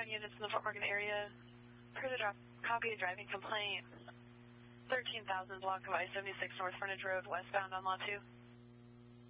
Recon units in the Fort Morgan area. Per the copy of driving complaint. 13,000 block of I-76 North Frontage Road, westbound on Lot 2.